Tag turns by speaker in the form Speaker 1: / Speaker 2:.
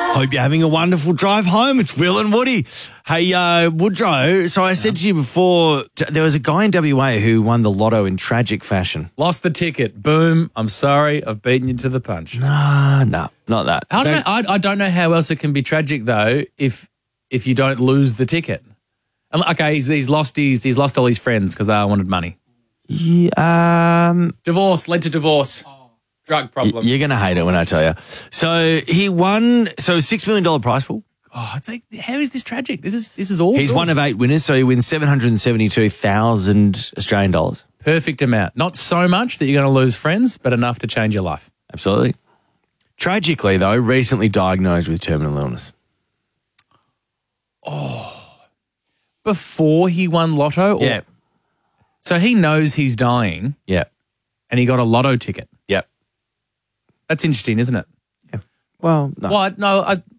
Speaker 1: Hope you're having a wonderful drive home. It's Will and Woody. Hey, Woodrow, so I said to you before, there was a guy in WA who won the lotto in tragic fashion.
Speaker 2: Lost the ticket. Boom. I'm sorry. I've beaten you to the punch.
Speaker 1: No, not that.
Speaker 2: I don't know how else it can be tragic, though, if you don't lose the ticket. Okay, he's lost all his friends because they all wanted money.
Speaker 1: Yeah,
Speaker 2: Divorce led to divorce. Drug problem.
Speaker 1: You're going to hate it when I tell you. So he won, $6 million prize pool.
Speaker 2: Oh, it's like, how is this tragic? This is all.
Speaker 1: He's one of 8 winners, so he wins 772,000 Australian dollars.
Speaker 2: Perfect amount. Not so much that you're going to lose friends, but enough to change your life.
Speaker 1: Absolutely. Tragically, though, recently diagnosed with terminal illness.
Speaker 2: Oh. Before he won lotto?
Speaker 1: Yeah.
Speaker 2: So he knows he's dying.
Speaker 1: Yeah.
Speaker 2: And he got a lotto ticket.
Speaker 1: Yep.
Speaker 2: That's interesting, isn't it?
Speaker 1: Yeah. Well, no.
Speaker 2: What? No,